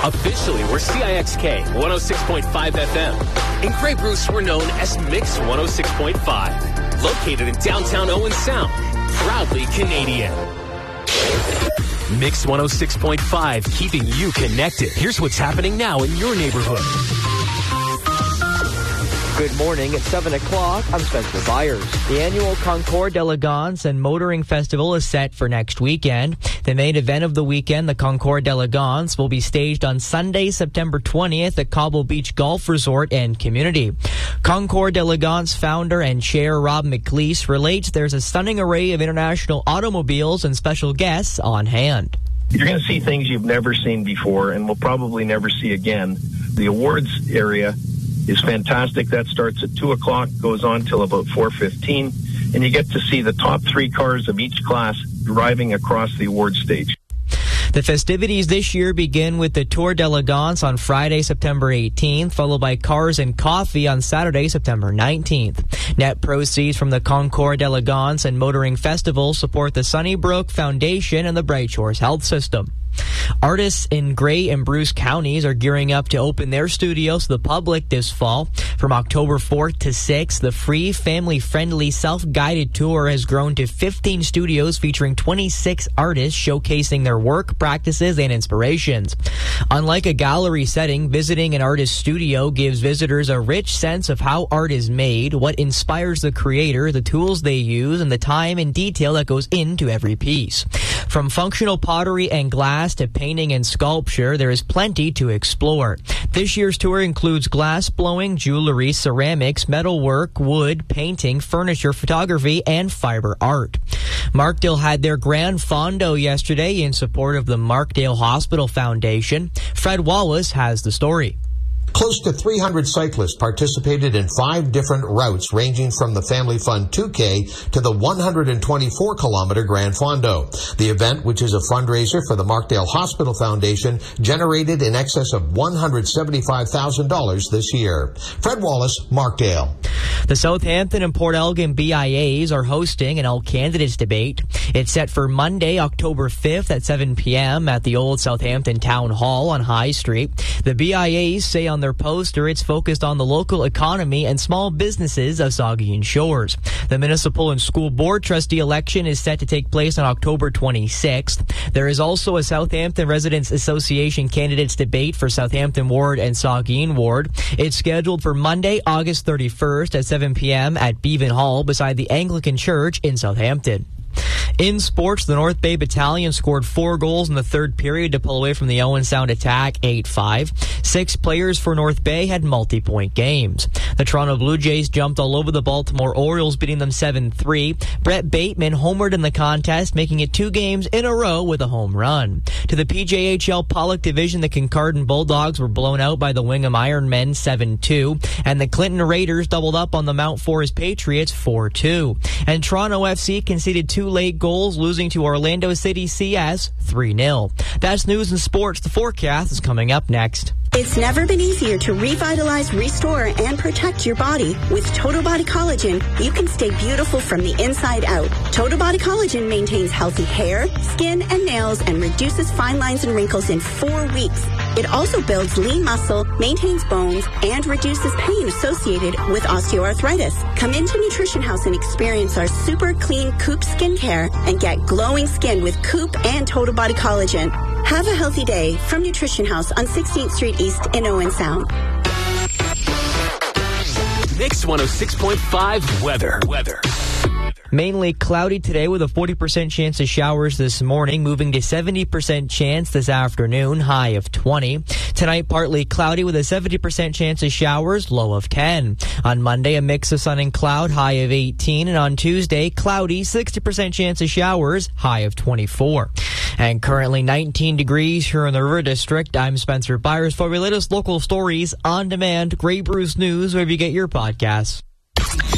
Officially, we're CIXK 106.5 FM. In Grey Bruce, we're known as Mix 106.5. Located in downtown Owen Sound. Proudly Canadian. Mix 106.5, keeping you connected. Here's what's happening now in your neighborhood. Good morning. At 7 o'clock, I'm Spencer Byers. The annual Concours d'Elegance and Motoring Festival is set for next weekend. The main event of the weekend, the Concours d'Elegance, will be staged on Sunday, September 20th at Cobble Beach Golf Resort and Community. Concours d'Elegance founder and chair Rob McLeese relates there's a stunning array of international automobiles and special guests on hand. You're going to see things you've never seen before and will probably never see again. The awards area is fantastic. That starts at 2 o'clock, goes on till about 4:15, and you get to see the top 3 cars of each class driving across the award stage. The festivities this year begin with the Tour d'Elegance on Friday, September 18th, followed by Cars and Coffee on Saturday, September 19th. Net proceeds from the Concours d'Elegance and Motoring Festival support the Sunnybrook Foundation and the Bright Shores Health System. Artists in Grey and Bruce counties are gearing up to open their studios to the public this fall. From October 4th to 6th, the free, family-friendly, self-guided tour has grown to 15 studios featuring 26 artists showcasing their work, practices, and inspirations. Unlike a gallery setting, visiting an artist's studio gives visitors a rich sense of how art is made, what inspires the creator, the tools they use, and the time and detail that goes into every piece. From functional pottery and glass to painting and sculpture, there is plenty to explore. This year's tour includes glass blowing, jewelry, ceramics, metalwork, wood, painting, furniture, photography, and fiber art. Markdale had their grand fondo yesterday in support of the Markdale Hospital Foundation. Fred Wallace has the story. Close to 300 cyclists participated in 5 different routes ranging from the Family Fun 2K to the 124-kilometer Grand Fondo. The event, which is a fundraiser for the Markdale Hospital Foundation, generated in excess of $175,000 this year. Fred Wallace, Markdale. The Southampton and Port Elgin BIAs are hosting an all-candidates debate. It's set for Monday, October 5th at 7 p.m. at the old Southampton Town Hall on High Street. The BIAs say on their poster it's focused on the local economy and small businesses of Saugeen Shores. The municipal and school board trustee election is set to take place on October 26th. There is also a Southampton Residents Association candidates debate for Southampton Ward and Saugeen Ward. It's scheduled for Monday, August 31st at 7 p.m. at Beavan Hall beside the Anglican Church in Southampton. In sports, the North Bay Battalion scored 4 goals in the third period to pull away from the Owen Sound attack 8-5. 6 players for North Bay had multi-point games. The Toronto Blue Jays jumped all over the Baltimore Orioles, beating them 7-3. Brett Bateman homered in the contest, making it 2 games in a row with a home run. To the PJHL Pollock Division, the Kincardine Bulldogs were blown out by the Wingham Ironmen 7-2, and the Clinton Raiders doubled up on the Mount Forest Patriots 4-2. And Toronto FC conceded 2 late goals, losing to Orlando City CS 3-0. That's news and sports. The forecast is coming up next. It's never been easier to revitalize, restore, and protect your body. With Total Body Collagen, you can stay beautiful from the inside out. Total Body Collagen maintains healthy hair, skin, and nails and reduces fine lines and wrinkles in 4 weeks. It also builds lean muscle, maintains bones, and reduces pain associated with osteoarthritis. Come into Nutrition House and experience our super clean Coop skincare and get glowing skin with Coop and Total Body Collagen. Have a healthy day from Nutrition House on 16th Street East in Owen Sound. Mix 106.5 weather. Mainly cloudy today with a 40% chance of showers this morning, moving to 70% chance this afternoon, high of 20. Tonight, partly cloudy with a 70% chance of showers, low of 10. On Monday, a mix of sun and cloud, high of 18. And on Tuesday, cloudy, 60% chance of showers, high of 24. And currently 19 degrees here in the River District. I'm Spencer Byers for your latest local stories on demand. Grey Bruce News, wherever you get your podcasts.